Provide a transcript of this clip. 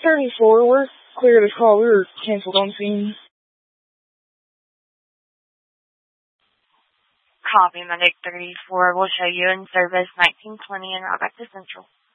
34, we're clear to call. We were canceled on scene. Copy, Medic 34 will show you in service 1920 and route back to Central.